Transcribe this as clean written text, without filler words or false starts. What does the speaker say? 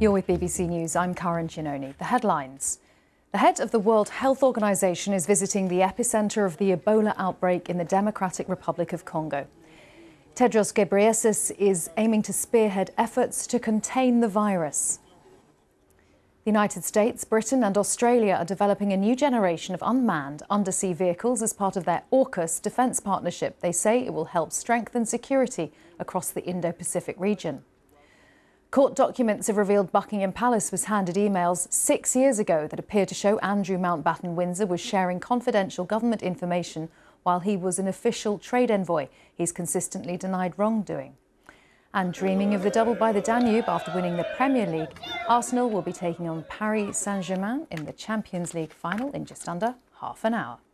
You're with BBC News. I'm Karen Chinoni. The headlines. The head of the World Health Organization is visiting the epicenter of the Ebola outbreak in the Democratic Republic of Congo. Tedros Ghebreyesus is aiming to spearhead efforts to contain the virus. The United States, Britain and Australia are developing a new generation of unmanned undersea vehicles as part of their AUKUS defence partnership. They say it will help strengthen security across the Indo-Pacific region. Court documents have revealed Buckingham Palace was handed emails 6 years ago that appear to show Andrew Mountbatten Windsor was sharing confidential government information while he was an official trade envoy. He's consistently denied wrongdoing. And dreaming of the double by the Danube after winning the Premier League, Arsenal will be taking on Paris Saint-Germain in the Champions League final in just under half an hour.